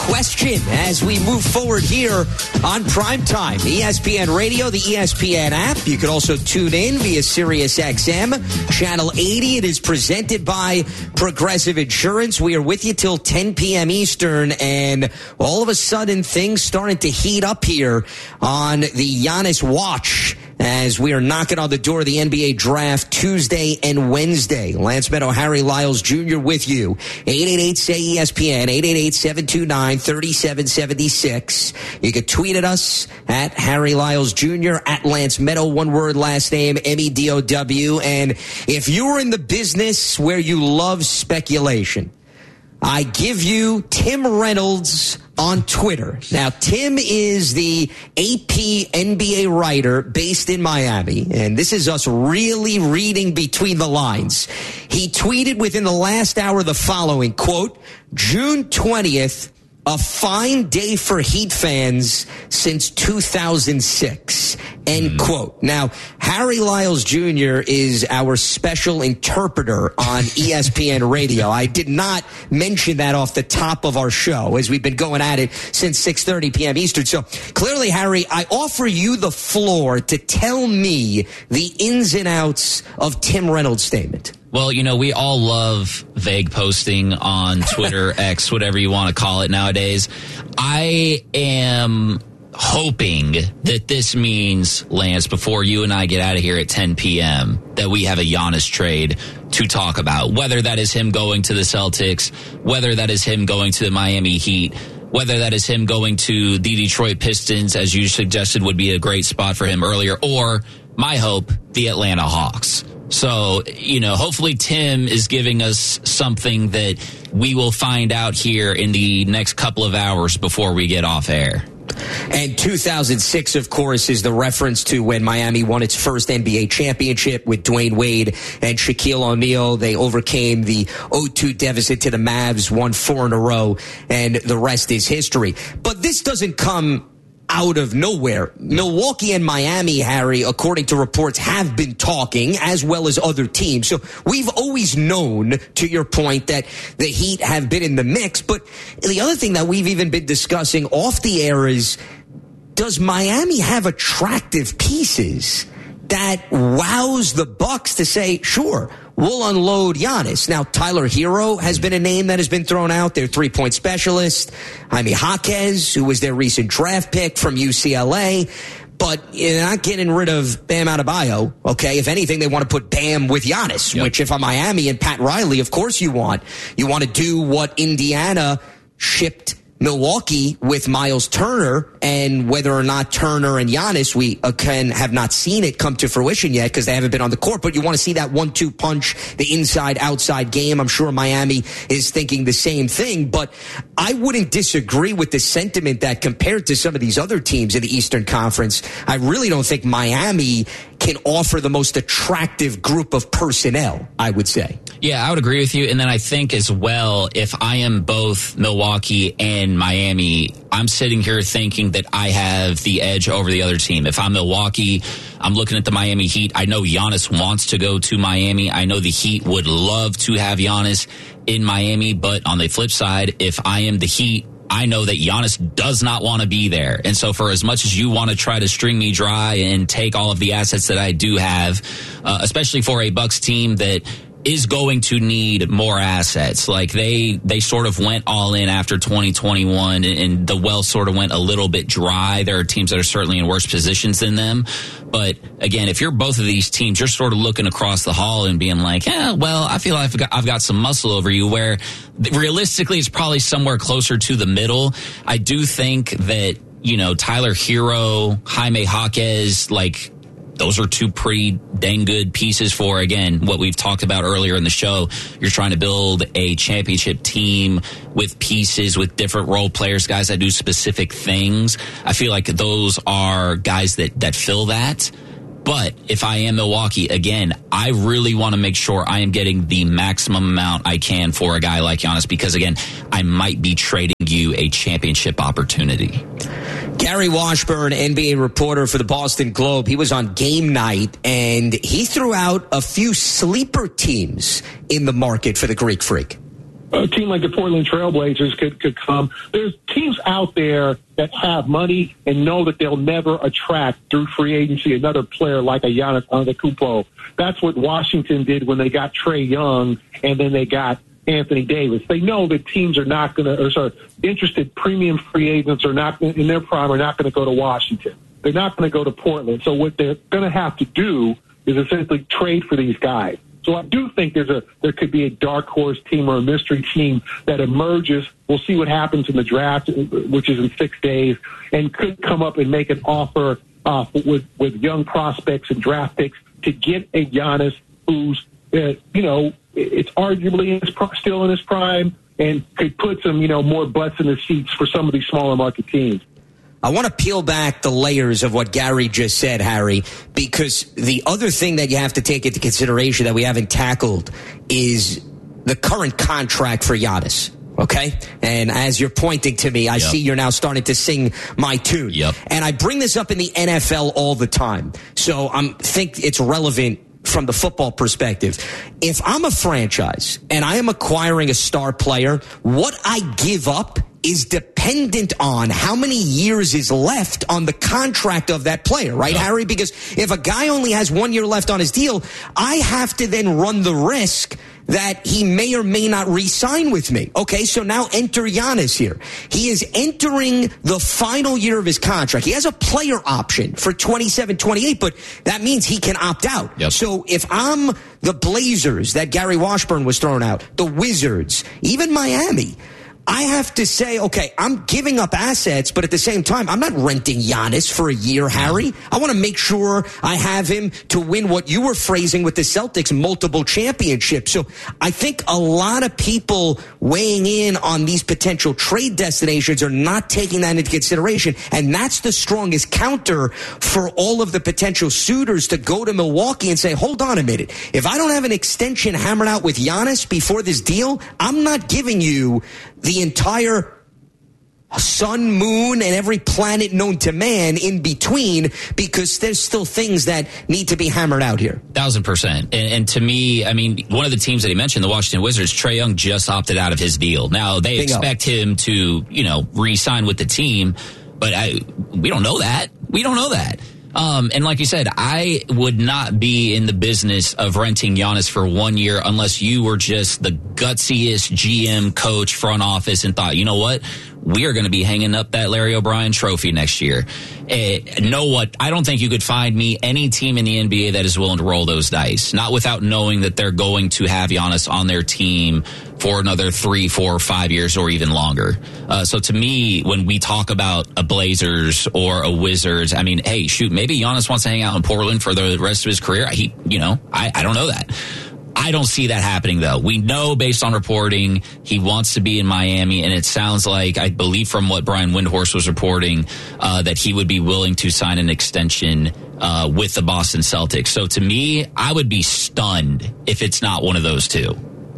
question as we move forward here on Primetime. ESPN Radio, the ESPN app. You can also tune in via SiriusXM, Channel 80. It is presented by Progressive Insurance. We are with you till 10 p.m. Eastern, and all of a sudden things starting to heat up here on the Giannis watch as we are knocking on the door of the NBA draft Tuesday and Wednesday. Lance Meadow, Harry Lyles Jr. with you. 888-SAY-ESPN, 888-729-3776. You can tweet at us at Harry Lyles Jr., at Lance Meadow, one word, last name, MEDOW. And if you're in the business where you love speculation, I give you Tim Reynolds on Twitter. Now, Tim is the AP NBA writer based in Miami, and this is us really reading between the lines. He tweeted within the last hour the following, quote, June 20th, a fine day for Heat fans since 2006, end quote. Now, Harry Lyles Jr. is our special interpreter on ESPN Radio. I did not mention that off the top of our show as we've been going at it since 6:30 p.m. Eastern. So clearly, Harry, I offer you the floor to tell me the ins and outs of Tim Reynolds' statement. Well, you know, we all love vague posting on Twitter, X, whatever you want to call it nowadays. I am hoping that this means, Lance, before you and I get out of here at 10 p.m., that we have a Giannis trade to talk about, whether that is him going to the Celtics, whether that is him going to the Miami Heat, whether that is him going to the Detroit Pistons, as you suggested would be a great spot for him earlier, or, my hope, the Atlanta Hawks. So, you know, hopefully Tim is giving us something that we will find out here in the next couple of hours before we get off air. And 2006, of course, is the reference to when Miami won its first NBA championship with Dwayne Wade and Shaquille O'Neal. They overcame the 0-2 deficit to the Mavs, won 4 in a row, and the rest is history. But this doesn't come out of nowhere. Milwaukee and Miami, Harry, according to reports, have been talking, as well as other teams. So we've always known, to your point, that the Heat have been in the mix. But the other thing that we've even been discussing off the air is, does Miami have attractive pieces that wows the Bucks to say, sure, we'll unload Giannis? Now, Tyler Hero has been a name that has been thrown out, their three-point specialist. Jaime Jaquez, who was their recent draft pick from UCLA. But you're not getting rid of Bam Adebayo, okay? If anything, they want to put Bam with Giannis, which if I'm Miami and Pat Riley, of course you want. You want to do what Indiana shipped Milwaukee with Miles Turner, and whether or not Turner and Giannis, we have not seen it come to fruition yet because they haven't been on the court, but you want to see that 1-2 punch, the inside-outside game. I'm sure Miami is thinking the same thing, but I wouldn't disagree with the sentiment that compared to some of these other teams in the Eastern Conference, I really don't think Miami can offer the most attractive group of personnel, I would say. Yeah, I would agree with you. And then I think as well, if I am both Milwaukee and Miami, I'm sitting here thinking that I have the edge over the other team. If I'm Milwaukee, I'm looking at the Miami Heat. I know Giannis wants to go to Miami. I know the Heat would love to have Giannis in Miami. But on the flip side, if I am the Heat, I know that Giannis does not want to be there. And so for as much as you want to try to string me dry and take all of the assets that I do have, especially for a Bucks team that is going to need more assets. Like they sort of went all in after 2021 and the well sort of went a little bit dry. There are teams that are certainly in worse positions than them. But again, if you're both of these teams, you're sort of looking across the hall and being like, well, I feel like I've got some muscle over you, where realistically it's probably somewhere closer to the middle. I do think that, you know, Tyler Hero, Jaime Jaquez, like, those are two pretty dang good pieces for, again, what we've talked about earlier in the show. You're trying to build a championship team with pieces, with different role players, guys that do specific things. I feel like those are guys that fill that. But if I am Milwaukee, again, I really want to make sure I am getting the maximum amount I can for a guy like Giannis, because, again, I might be trading you a championship opportunity. Gary Washburn, NBA reporter for the Boston Globe, he was on game night, and he threw out a few sleeper teams in the market for the Greek Freak. a team like the Portland Trailblazers could come. There's teams out there that have money and know that they'll never attract through free agency another player like a Giannis Antetokounmpo. That's what Washington did when they got Trae Young and then they got Anthony Davis. They know that teams are not going to, or sorry, interested premium free agents are not in their prime are not going to go to Washington. They're not going to go to Portland. So what they're going to have to do is essentially trade for these guys. So I do think there could be a dark horse team or a mystery team that emerges. We'll see what happens in the draft, which is in 6 days, and could come up and make an offer with young prospects and draft picks to get a Giannis who's, it's arguably still in his prime and could put some, more butts in the seats for some of these smaller market teams. I want to peel back the layers of what Gary just said, Harry, because the other thing that you have to take into consideration that we haven't tackled is the current contract for Giannis. Okay? And as you're pointing to me, I see you're now starting to sing my tune. Yep. And I bring this up in the NFL all the time. So I think it's relevant from the football perspective. If I'm a franchise and I am acquiring a star player, what I give up is dependent on how many years is left on the contract of that player, right, Harry? Because if a guy only has 1 year left on his deal, I have to then run the risk that he may or may not re-sign with me. Okay, so now enter Giannis here. He is entering the final year of his contract. He has a player option for 27-28, but that means he can opt out. Yep. So if I'm the Blazers that Gary Washburn was throwing out, the Wizards, even Miami, I have to say, okay, I'm giving up assets, but at the same time, I'm not renting Giannis for a year, Harry. I want to make sure I have him to win what you were phrasing with the Celtics, multiple championships. So I think a lot of people weighing in on these potential trade destinations are not taking that into consideration. And that's the strongest counter for all of the potential suitors to go to Milwaukee and say, hold on a minute. If I don't have an extension hammered out with Giannis before this deal, I'm not giving you the entire sun, moon, and every planet known to man in between, because there's still things that need to be hammered out here. 1,000%. And to me, I mean, one of the teams that he mentioned, the Washington Wizards, Trae Young just opted out of his deal. Now, they expect him to, re-sign with the team, but we don't know that. We don't know that. And like you said, I would not be in the business of renting Giannis for 1 year unless you were just the gutsiest GM, coach, front office, and thought, you know what? We are going to be hanging up that Larry O'Brien trophy next year. I don't think you could find me any team in the NBA that is willing to roll those dice, not without knowing that they're going to have Giannis on their team for another 3, 4, 5 years or even longer. So to me, when we talk about a Blazers or a Wizards, I mean, hey, shoot, maybe Giannis wants to hang out in Portland for the rest of his career. I don't know that. I don't see that happening, though. We know based on reporting he wants to be in Miami, and it sounds like, I believe from what Brian Windhorst was reporting, that he would be willing to sign an extension with the Boston Celtics. So to me, I would be stunned if it's not one of those two.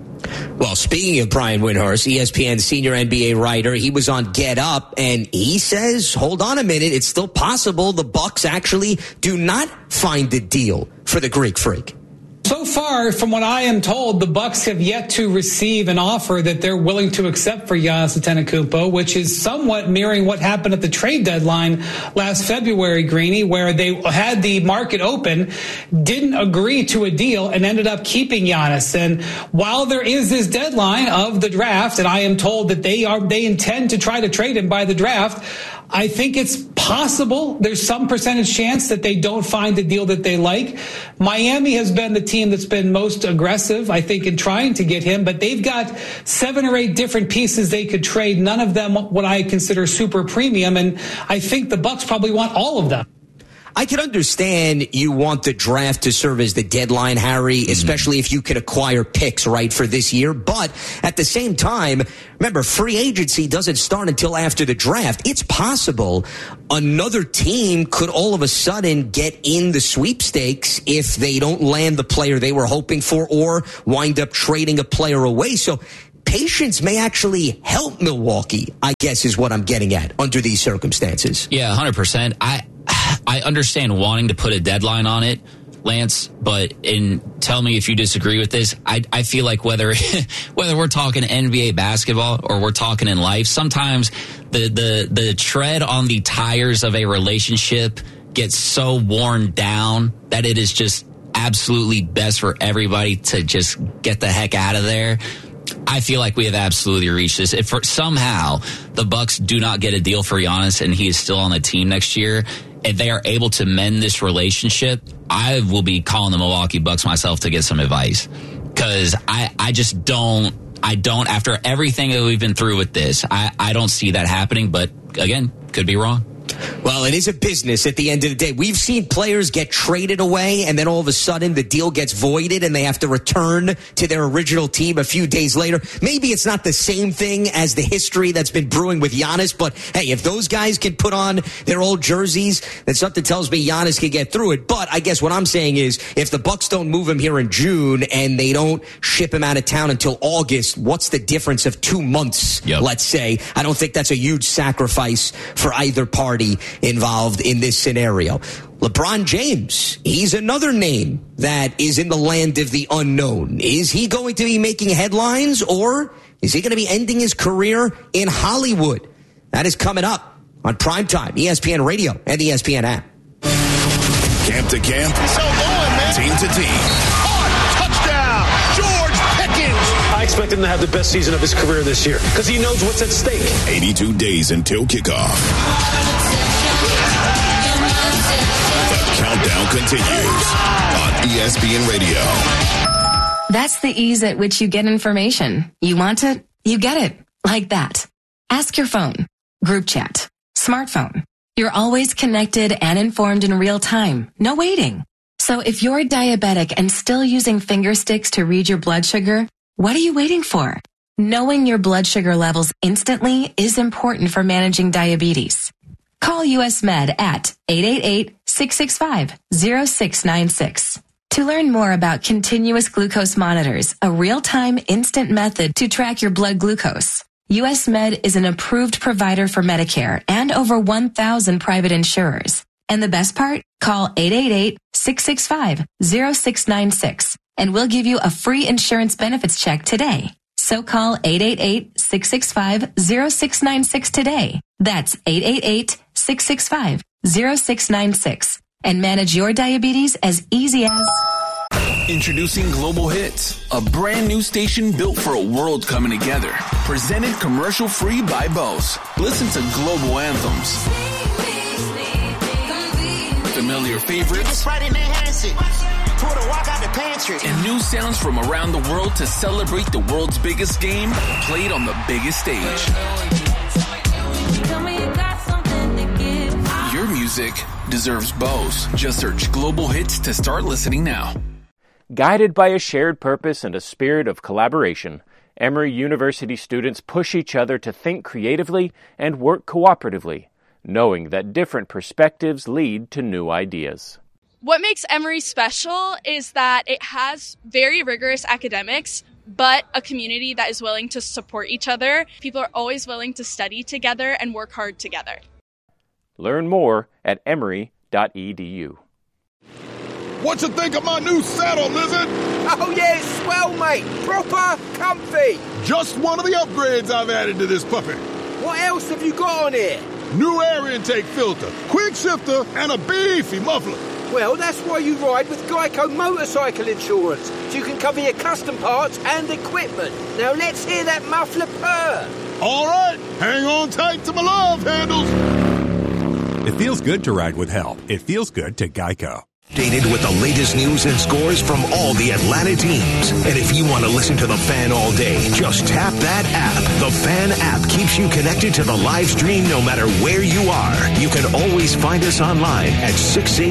Well, speaking of Brian Windhorst, ESPN senior NBA writer, he was on Get Up, and he says, hold on a minute, it's still possible the Bucks actually do not find a deal for the Greek Freak. So far, from what I am told, the Bucks have yet to receive an offer that they're willing to accept for Giannis Antetokounmpo, which is somewhat mirroring what happened at the trade deadline last February, Greeny, where they had the market open, didn't agree to a deal, and ended up keeping Giannis. And while there is this deadline of the draft, and I am told that they intend to try to trade him by the draft, I think it's possible there's some percentage chance that they don't find the deal that they like. Miami has been the team that's been most aggressive, I think, in trying to get him, but they've got 7 or 8 different pieces they could trade, none of them what I consider super premium, and I think the Bucks probably want all of them. I can understand you want the draft to serve as the deadline, Harry, especially if you could acquire picks, right, for this year. But at the same time, remember, free agency doesn't start until after the draft. It's possible another team could all of a sudden get in the sweepstakes if they don't land the player they were hoping for or wind up trading a player away. So patience may actually help Milwaukee, I guess is what I'm getting at under these circumstances. Yeah, 100%. I understand wanting to put a deadline on it, Lance, but tell me if you disagree with this. I feel like whether we're talking NBA basketball or we're talking in life, sometimes the tread on the tires of a relationship gets so worn down that it is just absolutely best for everybody to just get the heck out of there. I feel like we have absolutely reached this. If somehow the Bucks do not get a deal for Giannis and he is still on the team next year, and they are able to mend this relationship, I will be calling the Milwaukee Bucks myself to get some advice. Because I just don't, after everything that we've been through with this, I don't see that happening. But again, could be wrong. Well, it is a business at the end of the day. We've seen players get traded away, and then all of a sudden the deal gets voided and they have to return to their original team a few days later. Maybe it's not the same thing as the history that's been brewing with Giannis, but hey, if those guys can put on their old jerseys, then something tells me Giannis can get through it. But I guess what I'm saying is, if the Bucks don't move him here in June and they don't ship him out of town until August, what's the difference of 2 months, let's say? I don't think that's a huge sacrifice for either party involved in this scenario. LeBron James, he's another name that is in the land of the unknown. Is he going to be making headlines, or is he going to be ending his career in Hollywood? That is coming up on Primetime, ESPN Radio and the ESPN app. Camp to camp, so going, man. Team to team. Touchdown, George Pickens. I expect him to have the best season of his career this year because he knows what's at stake. 82 days until kickoff. The countdown continues on ESPN Radio. That's the ease at which you get information. You want it, you get it. Like that. Ask your phone. Group chat. Smartphone. You're always connected and informed in real time. No waiting. So if you're diabetic and still using finger sticks to read your blood sugar, what are you waiting for? Knowing your blood sugar levels instantly is important for managing diabetes. Call US Med at 888-665-0696. To learn more about continuous glucose monitors, a real-time instant method to track your blood glucose. US Med is an approved provider for Medicare and over 1,000 private insurers. And the best part? Call 888-665-0696 and we'll give you a free insurance benefits check today. So call 888-665-0696 today. That's 888-665-0696 and manage your diabetes as easy as... Introducing Global Hits, a brand new station built for a world coming together. Presented commercial-free by Bose. Listen to global anthems, familiar favorites, and new sounds from around the world to celebrate the world's biggest game played on the biggest stage. Your music deserves Bose. Just search Global Hits to start listening now. Guided by a shared purpose and a spirit of collaboration, Emory University students push each other to think creatively and work cooperatively, knowing that different perspectives lead to new ideas. What makes Emory special is that it has very rigorous academics, but a community that is willing to support each other. People are always willing to study together and work hard together. Learn more at emory.edu. What you think of my new saddle, Lizard? Oh, yeah, it's swell, mate. Proper comfy. Just one of the upgrades I've added to this puppy. What else have you got on here? New air intake filter, quick shifter, and a beefy muffler. Well, that's why you ride with Geico Motorcycle Insurance, so you can cover your custom parts and equipment. Now let's hear that muffler purr. All right, hang on tight to my love handles. It feels good to ride with help. It feels good to Geico. Updated with the latest news and scores from all the Atlanta teams. And if you want to listen to The Fan all day, just tap that app. The Fan app keeps you connected to the live stream no matter where you are. You can always find us online at 680.